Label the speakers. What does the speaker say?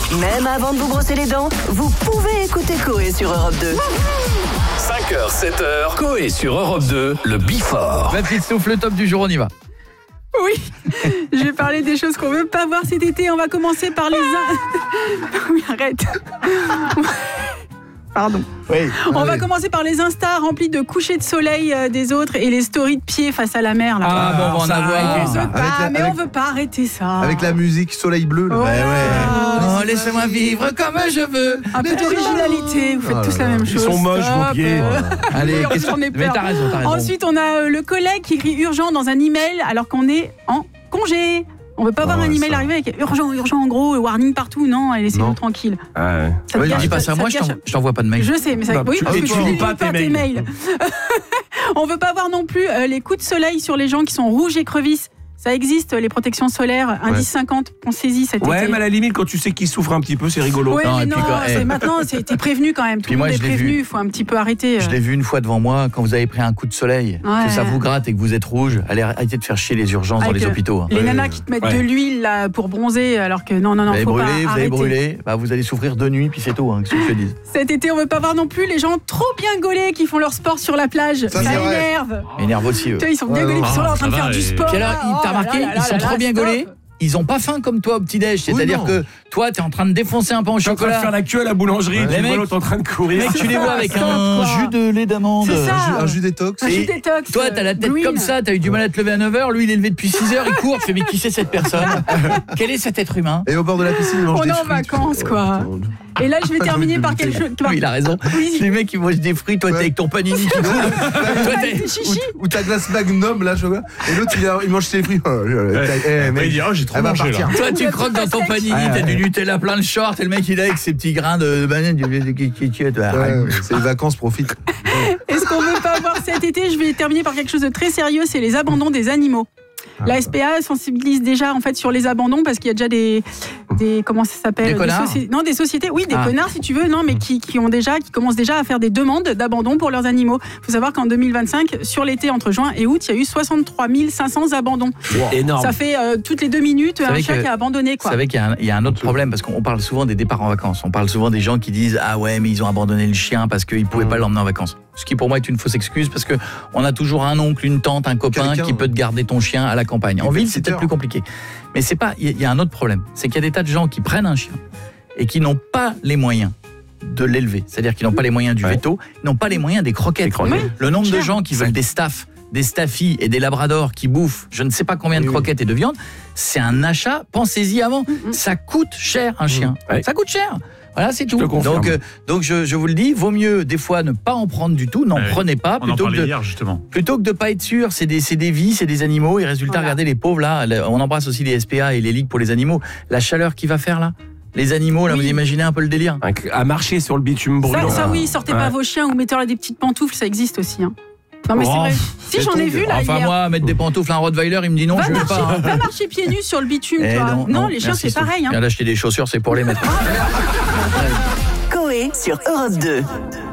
Speaker 1: Même avant de vous brosser les dents, vous pouvez écouter Coé sur Europe 2.
Speaker 2: 5h, 7h, Coé sur Europe 2, le Before.
Speaker 3: La petite souffle, le top du jour, on y va.
Speaker 4: Oui, je vais parler des choses qu'on veut pas voir cet été. On va commencer par les... Oui, arrête. Pardon.
Speaker 3: Oui.
Speaker 4: On va commencer par les Insta remplis de couchers de soleil des autres et les stories de pieds face à la mer. Là.
Speaker 3: Ah bon, on va en avoir.
Speaker 4: On veut pas arrêter ça.
Speaker 5: Avec la musique Soleil Bleu. Là.
Speaker 4: Ouais.
Speaker 3: Non, laissez-moi vivre comme je veux.
Speaker 4: Un peu d'originalité, vous faites tous la même chose.
Speaker 6: Ils sont moches, vos pieds.
Speaker 3: Allez,
Speaker 4: Oui, j'en ai
Speaker 3: mais
Speaker 4: peur.
Speaker 3: t'as raison.
Speaker 4: Ensuite, on a le collègue qui écrit urgent dans un email alors qu'on est en congé. On veut pas voir un email arriver avec urgent en gros, warning partout. Non, laissez-nous tranquille.
Speaker 6: Ah ouais.
Speaker 4: Ça te gâche-
Speaker 3: dis pas ça, moi je t'envoie pas de mail.
Speaker 4: Je sais, mais ça.
Speaker 6: Non,
Speaker 4: Oui,
Speaker 6: tu-
Speaker 4: parce
Speaker 6: et
Speaker 4: que
Speaker 6: tu
Speaker 4: tu
Speaker 6: lis
Speaker 4: lis
Speaker 6: pas tes
Speaker 4: tes mails. On veut pas voir non plus les coups de soleil sur les gens qui sont rouges et crevisses. Ça existe, les protections solaires, indice 50, pensez-y cet
Speaker 6: Ouais,
Speaker 4: été.
Speaker 6: mais à la limite, quand tu sais qu'ils souffrent un petit peu, c'est rigolo.
Speaker 4: Ouais,
Speaker 3: Non,
Speaker 4: mais
Speaker 3: et
Speaker 4: non,
Speaker 3: puis quand-
Speaker 4: maintenant, t'es prévenu quand même. Tout
Speaker 3: Puis
Speaker 4: le
Speaker 3: moi,
Speaker 4: monde est
Speaker 3: je l'ai
Speaker 4: prévenu,
Speaker 3: vu.
Speaker 4: il faut un petit peu arrêter.
Speaker 3: Je l'ai vu une fois devant moi quand vous avez pris un coup de soleil,
Speaker 4: Ouais.
Speaker 3: que ça vous gratte et que vous êtes rouge. Allez, arrêtez de faire chier les urgences dans
Speaker 4: Avec,
Speaker 3: les hôpitaux.
Speaker 4: Les nanas qui te mettent de l'huile là, pour bronzer, alors que non,
Speaker 3: Vous allez
Speaker 4: faut pas
Speaker 3: brûler, vous allez
Speaker 4: arrêter.
Speaker 3: brûler, bah, vous allez souffrir de nuit, puis c'est tout, hein, qu'est-ce que je te dis.
Speaker 4: Cet été, on veut pas voir non plus les gens trop bien gaulés qui font leur sport sur la plage. Ça
Speaker 5: c'est vrai.
Speaker 4: énerve.
Speaker 3: Énerve aussi eux.
Speaker 4: Tu vois, ils sont bien gaulés, ils sont là en train de faire du sport.
Speaker 3: Puis alors, t'as remarqué, ils sont trop bien gaulés. Ils ont pas faim comme toi au petit-déj, c'est-à-dire
Speaker 5: non.
Speaker 3: que toi, t'es en train de défoncer un pain au
Speaker 6: Je suis en train de
Speaker 3: chocolat.
Speaker 6: faire la queue à la boulangerie,
Speaker 3: Les
Speaker 6: tu vois
Speaker 3: mecs-
Speaker 6: l'autre en train de courir.
Speaker 3: Mec, tu les vois avec
Speaker 4: stop,
Speaker 3: un
Speaker 4: quoi.
Speaker 3: jus de lait d'amande.
Speaker 4: C'est ça.
Speaker 5: Un jus détox.
Speaker 4: Un jus
Speaker 3: Et
Speaker 4: détox.
Speaker 3: Toi, t'as la tête
Speaker 4: green.
Speaker 3: comme ça, t'as eu du mal à te lever à 9h, lui il est levé depuis 6h, il court, tu fais mais qui c'est cette personne? Quel est cet être humain?
Speaker 5: Et au bord de la piscine, il mange
Speaker 4: On
Speaker 5: des
Speaker 4: est en
Speaker 5: fruits.
Speaker 4: vacances, quoi. Et là, je vais terminer par quelque chose.
Speaker 3: Oui, il a raison.
Speaker 4: Oui.
Speaker 3: Les mecs ils mangent des fruits, toi t'es avec ton panini qui court. Toi,
Speaker 4: Avec
Speaker 3: t'es-
Speaker 4: des chichis.
Speaker 5: Ou ta glace Magnum, là, je vois. Et l'autre, il mange ses fruits.
Speaker 6: Il dit, oh, j'ai trop
Speaker 5: elle va
Speaker 6: mangé
Speaker 5: partir.
Speaker 6: là.
Speaker 3: Toi tu croques dans ton panini, t'as du Nutella plein de shorts et le mec il est avec ses petits grains de banane,
Speaker 5: C'est les vacances, profite.
Speaker 4: Et ce qu'on veut pas voir cet été, je vais terminer par quelque chose de très sérieux, c'est les abandons des animaux. La SPA sensibilise déjà en fait sur les abandons parce qu'il y a déjà des comment ça s'appelle,
Speaker 3: Des connards.
Speaker 4: non, des sociétés, oui, des
Speaker 3: Ah.
Speaker 4: connards si tu veux, non, mais qui commencent déjà à faire des demandes d'abandon pour leurs animaux. Il faut savoir qu'en 2025, sur l'été entre juin et août, il y a eu 63 500 abandons.
Speaker 6: Énorme.
Speaker 4: Ça fait toutes les 2 minutes un
Speaker 3: savez
Speaker 4: chat
Speaker 3: que-
Speaker 4: qui a abandonné,
Speaker 3: Vous
Speaker 4: quoi.
Speaker 3: savez qu'il y a un autre problème parce qu'on parle souvent des départs en vacances. On parle souvent des gens qui disent ah ouais mais ils ont abandonné le chien parce qu'ils pouvaient pas l'emmener en vacances. Ce qui pour moi est une fausse excuse parce que on a toujours un oncle, une tante, un copain
Speaker 5: Quelqu'un,
Speaker 3: qui peut te garder ton chien à la campagne. En ville c'est peut-être plus compliqué. Mais c'est pas, il y a un autre problème, c'est qu'il y a des tas de gens qui prennent un chien et qui n'ont pas les moyens de l'élever. C'est-à-dire qu'ils n'ont pas les moyens du veto, ils n'ont pas les moyens des croquettes.
Speaker 4: Oui,
Speaker 3: Le nombre de
Speaker 4: cher.
Speaker 3: gens qui veulent des staffs, des staffies et des labradors qui bouffent je ne sais pas combien de croquettes et de viande, c'est un achat, pensez-y avant. Ça coûte cher un chien.
Speaker 6: Ouais.
Speaker 3: Ça coûte cher. Voilà, c'est tout.
Speaker 6: te confirme.
Speaker 3: Donc je vous le dis, vaut mieux des fois ne pas en prendre du tout, n'en
Speaker 7: Ouais.
Speaker 3: prenez pas
Speaker 7: On en
Speaker 3: plutôt
Speaker 7: parlait
Speaker 3: que
Speaker 7: hier justement.
Speaker 3: de pas être sûr, c'est des vies, c'est des animaux et résultat
Speaker 4: Voilà.
Speaker 3: regardez les pauvres là, on embrasse aussi les SPA et les ligues pour les animaux, la chaleur qu'il va faire là. Les animaux là,
Speaker 4: Oui.
Speaker 3: vous imaginez un peu le délire.
Speaker 6: À marcher sur le bitume brûlant.
Speaker 4: Ça oui, sortez pas vos chiens ou mettez-leur des petites pantoufles, ça existe aussi. Hein. Non mais c'est
Speaker 3: Oh,
Speaker 4: vrai. Si j'en ai vu là
Speaker 3: Enfin
Speaker 4: hier.
Speaker 3: moi mettre des pantoufles à un Rottweiler, il me dit non,
Speaker 4: Va
Speaker 3: je veux
Speaker 4: marcher,
Speaker 3: pas.
Speaker 4: va marcher pieds nus sur le bitume,
Speaker 3: Eh
Speaker 4: toi. Non, les chiens
Speaker 3: merci,
Speaker 4: c'est pareil.
Speaker 3: Sophie.
Speaker 4: Hein.
Speaker 3: Viens d'acheter des chaussures, c'est pour les mettre.
Speaker 1: Coé sur Europe 2.